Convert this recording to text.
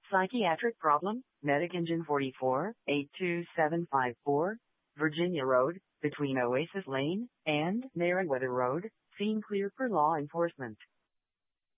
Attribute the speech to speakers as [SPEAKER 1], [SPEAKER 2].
[SPEAKER 1] Psychiatric problem, Medic Engine 44, 82754, Virginia Road, between Oasis Lane and Meriwether Road, scene clear for law enforcement.